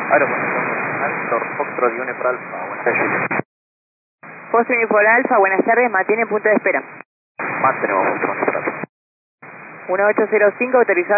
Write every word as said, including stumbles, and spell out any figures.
Alto, Foxtrot y Unipol Alfa, buenas tardes. Foxtrot Unipol Alfa, buenas tardes, mantiene punto de espera. Más tenemos Foxtrot Unipol Alfa. uno ocho cero cinco autorizado.